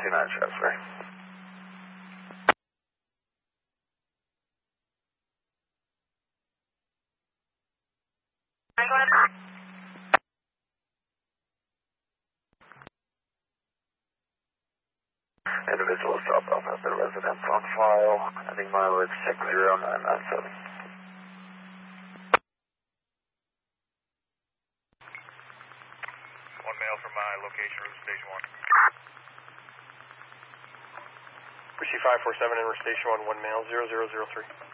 29 Shasbury. Individual southbound has their residence on file. Ending mileage 60997. 1 male from my location, route station 1. Receive 547 in route station 1, 1 male, 0003.